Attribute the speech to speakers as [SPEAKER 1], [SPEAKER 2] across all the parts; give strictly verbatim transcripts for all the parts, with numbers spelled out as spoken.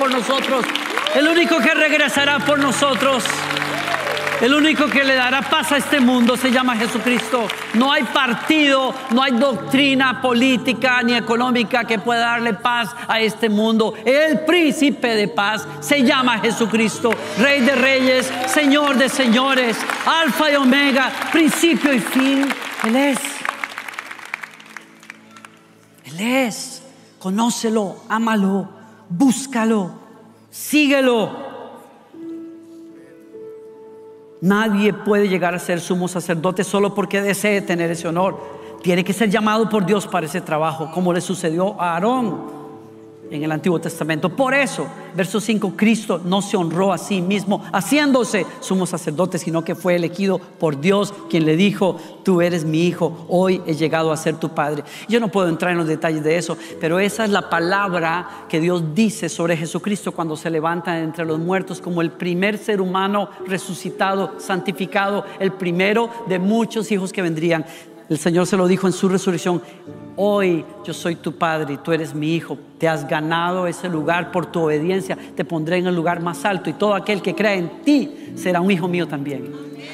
[SPEAKER 1] por nosotros, el único que regresará por nosotros, el único que le dará paz a este mundo se llama Jesucristo. No hay partido, no hay doctrina política ni económica que pueda darle paz a este mundo. El príncipe de paz se llama Jesucristo, Rey de reyes, Señor de señores, Alfa y Omega, principio y fin. Él es. Él es. Conócelo, ámalo, búscalo, síguelo. Nadie puede llegar a ser sumo sacerdote solo porque desee tener ese honor. Tiene que ser llamado por Dios para ese trabajo, como le sucedió a Aarón en el Antiguo Testamento. Por eso, verso cinco, Cristo no se honró a sí mismo haciéndose sumo sacerdote, sino que fue elegido por Dios, quien le dijo: tú eres mi hijo, hoy he llegado a ser tu padre. Yo no puedo entrar en los detalles de eso, pero esa es la palabra que Dios dice sobre Jesucristo cuando se levanta entre los muertos como el primer ser humano resucitado, santificado, el primero de muchos hijos que vendrían. El Señor se lo dijo en su resurrección: hoy yo soy tu padre y tú eres mi hijo. Te has ganado ese lugar por tu obediencia. Te pondré en el lugar más alto y todo aquel que crea en ti será un hijo mío también.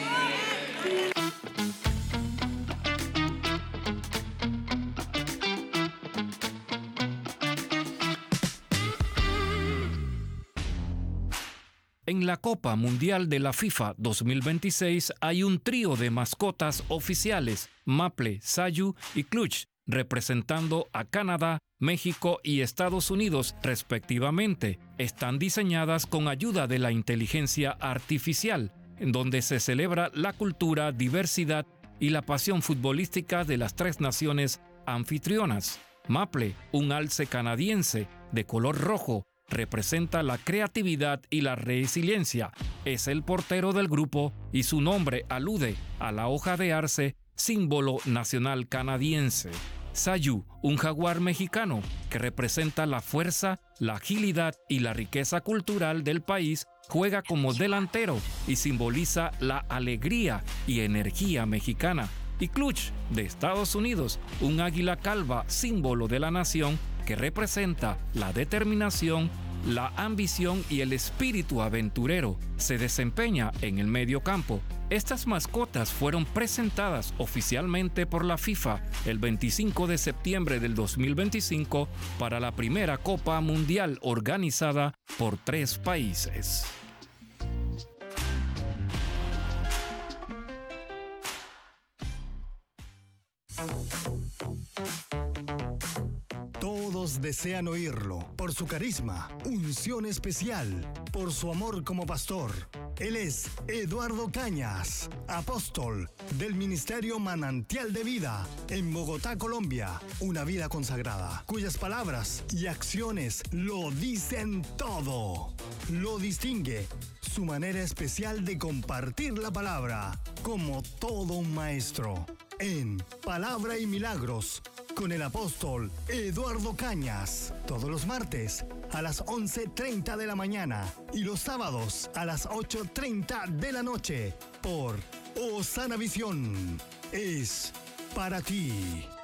[SPEAKER 2] En la Copa Mundial de la FIFA dos mil veintiséis hay un trío de mascotas oficiales, Maple, Sayu y Clutch, representando a Canadá, México y Estados Unidos respectivamente. Están diseñadas con ayuda de la inteligencia artificial, en donde se celebra la cultura, diversidad y la pasión futbolística de las tres naciones anfitrionas. Maple, un alce canadiense de color rojo, representa la creatividad y la resiliencia. Es el portero del grupo y su nombre alude a la hoja de arce, símbolo nacional canadiense. Sayu, un jaguar mexicano que representa la fuerza, la agilidad y la riqueza cultural del país, juega como delantero y simboliza la alegría y energía mexicana. Y Clutch, de Estados Unidos, un águila calva, símbolo de la nación, que representa la determinación, la ambición y el espíritu aventurero. Se desempeña en el medio campo. Estas mascotas fueron presentadas oficialmente por la FIFA el veinticinco de septiembre del dos mil veinticinco para la primera Copa Mundial organizada por tres países.
[SPEAKER 3] Todos desean oírlo por su carisma, unción especial, por su amor como pastor. Él es Eduardo Cañas, apóstol del Ministerio Manantial de Vida en Bogotá, Colombia. Una vida consagrada, cuyas palabras y acciones lo dicen todo. Lo distingue su manera especial de compartir la palabra, como todo un maestro. En Palabra y Milagros, con el apóstol Eduardo Cañas, todos los martes a las once treinta de la mañana y los sábados a las ocho treinta de la noche por Osana Visión. Es para ti.